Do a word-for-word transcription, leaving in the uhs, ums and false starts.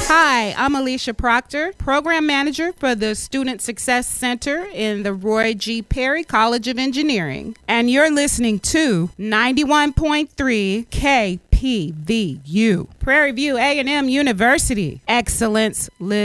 Hi, I'm Alicia Proctor, Program Manager for the Student Success Center in the Roy G. Perry College of Engineering. And you're listening to ninety-one point three K P V U, Prairie View A and M University. Excellence lives